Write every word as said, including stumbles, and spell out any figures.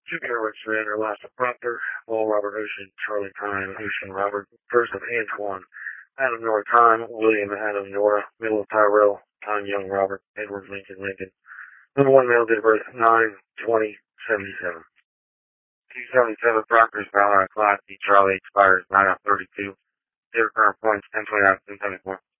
Two Airworks Surrender, Last of Proctor, Paul Robert Ocean, Charlie Time, Ocean Robert, First of Antoine, Adam Nora Time, William Adam Nora, Middle of Tyrell, Time Young Robert, Edward Lincoln Lincoln. Number one male date of birth, nine twenty seventy-seven. two seventy-seven, Proctor's Valor, Class D, Charlie expires nine thirty-two. Zero current points, ten twenty-nine, ten seventy-four.